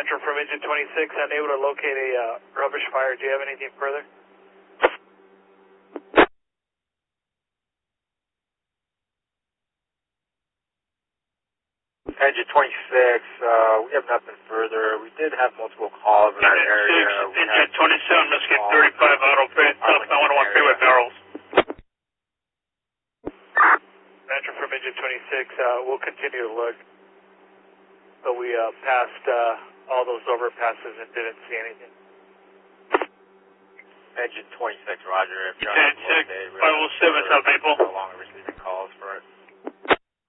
Metro from engine 26, unable to locate a rubbish fire. Do you have anything further? Engine 26, we have nothing further. We did have multiple calls in that area. Engine 27, Mesquite 35, auto pit, south 911 freeway barrels. Metro from engine 26, we'll continue to look. But we passed all those overpasses and didn't see anything. Engine 26, roger. If you're on 507, South Maple. No longer receiving calls for it.